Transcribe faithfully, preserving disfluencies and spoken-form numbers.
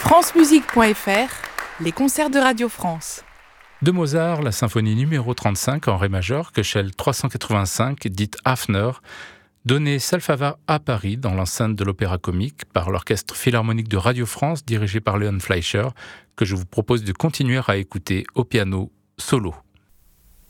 francemusique point f r, les concerts de Radio France. De Mozart, la symphonie numéro trente-cinq en ré majeur, Köchel trois cent quatre-vingt-cinq, dite Hafner, donnée Salfava à Paris, dans l'enceinte de l'Opéra Comique, par l'Orchestre Philharmonique de Radio France, dirigé par Léon Fleischer, que je vous propose de continuer à écouter au piano solo.